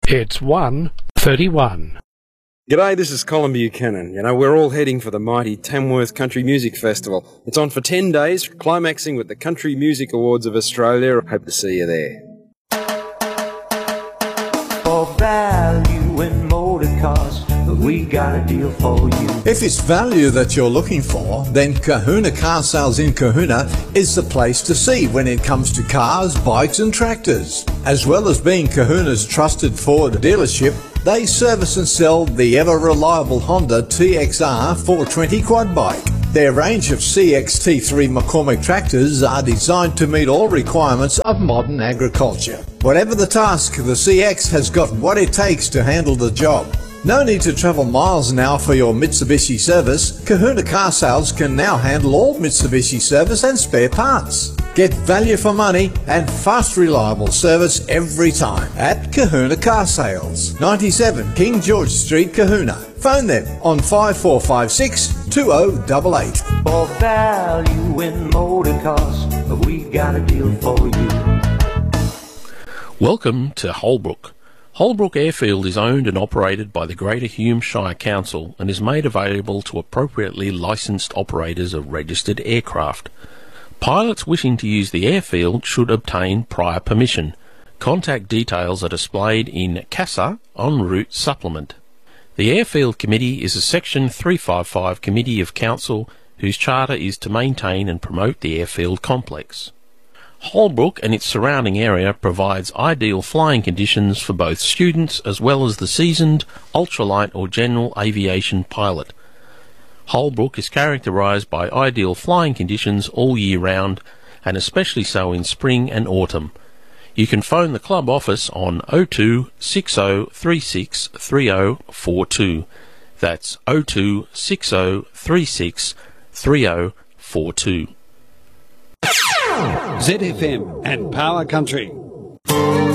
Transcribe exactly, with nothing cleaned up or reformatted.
It's one thirty-one. G'day, this is Colin Buchanan. You know, we're all heading for the mighty Tamworth Country Music Festival. It's on for ten days, climaxing with the Country Music Awards of Australia. Hope to see you there. For value in motor cars, we got a deal for you. If it's value that you're looking for, then Kahuna Car Sales in Kahuna is the place to see when it comes to cars, bikes and tractors. As well as being Kahuna's trusted Ford dealership, they service and sell the ever-reliable Honda T X R four twenty quad bike. Their range of C X T three McCormick tractors are designed to meet all requirements of modern agriculture. Whatever the task, the C X has got what it takes to handle the job. No need to travel miles now for your Mitsubishi service. Kahuna Car Sales can now handle all Mitsubishi service and spare parts. Get value for money and fast, reliable service every time at Kahuna Car Sales, ninety-seven King George Street, Kahuna. Phone them on five four five six, two zero eight eight. For value in motor cars, we got a deal for you. Welcome to Holbrook. Holbrook Airfield is owned and operated by the Greater Hume Shire Council and is made available to appropriately licensed operators of registered aircraft. Pilots wishing to use the airfield should obtain prior permission. Contact details are displayed in CASA en route supplement. The Airfield Committee is a Section three fifty-five committee of council whose charter is to maintain and promote the airfield complex. Holbrook and its surrounding area provides ideal flying conditions for both students as well as the seasoned, ultralight or general aviation pilot. Holbrook is characterised by ideal flying conditions all year round, and especially so in spring and autumn. You can phone the club office on oh two six oh three six three oh four two. That's oh two six oh three six three oh four two. Z F M and Power Country.